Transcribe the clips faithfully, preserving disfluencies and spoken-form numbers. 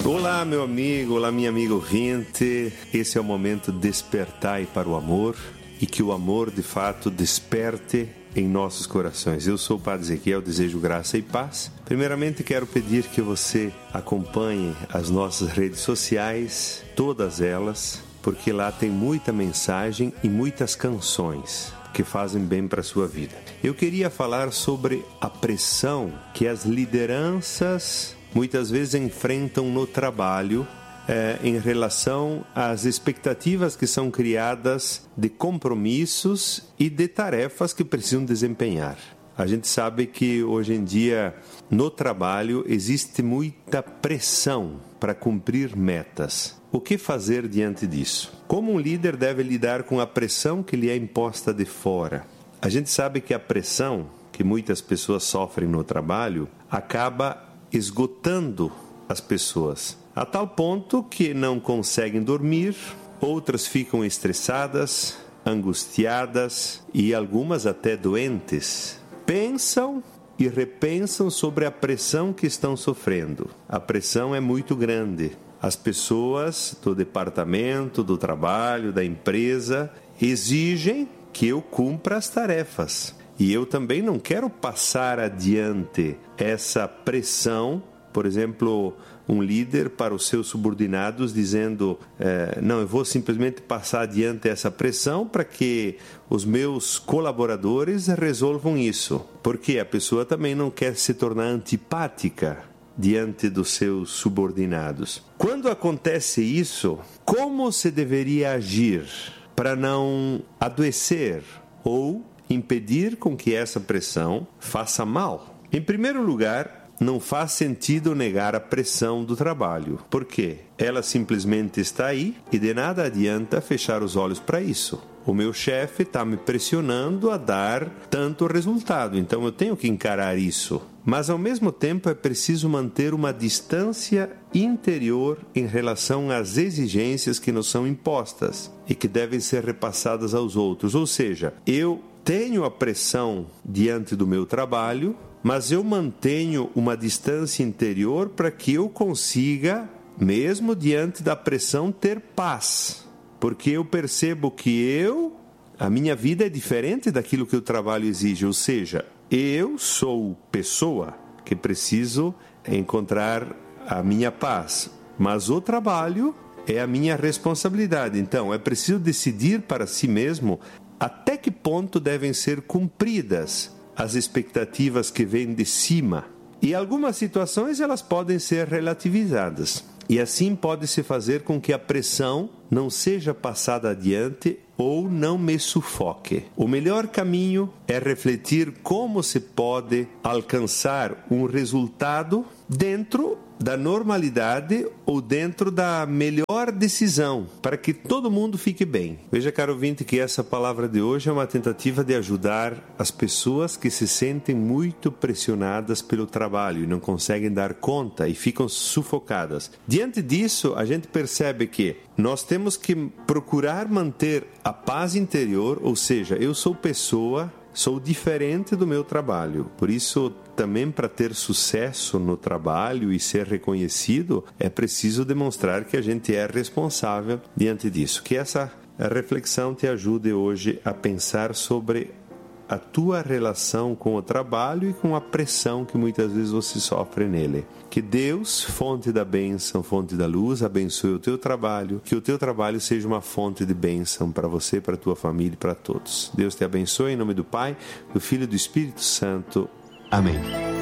Olá, meu amigo, olá, minha amiga ouvinte. Esse é o momento Despertai para o amor e que o amor, de fato, desperte em nossos corações. Eu sou o Padre Ezequiel, desejo graça e paz. Primeiramente, quero pedir que você acompanhe as nossas redes sociais, todas elas, porque lá tem muita mensagem e muitas canções que fazem bem para a sua vida. Eu queria falar sobre a pressão que as lideranças muitas vezes enfrentam no trabalho é, em relação às expectativas que são criadas de compromissos e de tarefas que precisam desempenhar. A gente sabe que hoje em dia no trabalho existe muita pressão para cumprir metas. O que fazer diante disso? Como um líder deve lidar com a pressão que lhe é imposta de fora? A gente sabe que a pressão que muitas pessoas sofrem no trabalho acaba esgotando as pessoas, a tal ponto que não conseguem dormir, outras ficam estressadas, angustiadas e algumas até doentes. Pensam e repensam sobre a pressão que estão sofrendo. A pressão é muito grande. As pessoas do departamento, do trabalho, da empresa exigem que eu cumpra as tarefas. E eu também não quero passar adiante essa pressão, por exemplo, um líder para os seus subordinados dizendo eh, não, eu vou simplesmente passar adiante essa pressão para que os meus colaboradores resolvam isso. Porque a pessoa também não quer se tornar antipática diante dos seus subordinados. Quando acontece isso, como se deveria agir para não adoecer ou impedir com que essa pressão faça mal? Em primeiro lugar, não faz sentido negar a pressão do trabalho. Por quê? Ela simplesmente está aí e de nada adianta fechar os olhos para isso. O meu chefe está me pressionando a dar tanto resultado, então eu tenho que encarar isso. Mas ao mesmo tempo é preciso manter uma distância interior em relação às exigências que nos são impostas e que devem ser repassadas aos outros. Ou seja, eu tenho a pressão diante do meu trabalho, mas eu mantenho uma distância interior para que eu consiga, mesmo diante da pressão, ter paz. Porque eu percebo que eu, a minha vida é diferente daquilo que o trabalho exige. Ou seja, eu sou pessoa que preciso encontrar a minha paz, mas o trabalho é a minha responsabilidade. Então, é preciso decidir para si mesmo até que ponto devem ser cumpridas as expectativas que vêm de cima. E algumas situações elas podem ser relativizadas. E assim pode-se fazer com que a pressão não seja passada adiante ou não me sufoque. O melhor caminho é refletir como se pode alcançar um resultado dentro da normalidade ou dentro da melhor decisão, para que todo mundo fique bem. Veja, caro ouvinte, que essa palavra de hoje é uma tentativa de ajudar as pessoas que se sentem muito pressionadas pelo trabalho e não conseguem dar conta e ficam sufocadas. Diante disso, a gente percebe que nós temos que procurar manter a paz interior, ou seja, eu sou pessoa, sou diferente do meu trabalho. Por isso, também para ter sucesso no trabalho e ser reconhecido, é preciso demonstrar que a gente é responsável diante disso. Que essa reflexão te ajude hoje a pensar sobre a tua relação com o trabalho e com a pressão que muitas vezes você sofre nele. Que Deus, fonte da bênção, fonte da luz, abençoe o teu trabalho, que o teu trabalho seja uma fonte de bênção para você, para a tua família e para todos. Deus te abençoe em nome do Pai, do Filho e do Espírito Santo. Amém.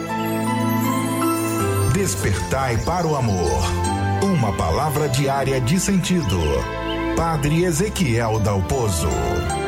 Despertai para o amor. Uma palavra diária de sentido. Padre Ezequiel Dalpozo.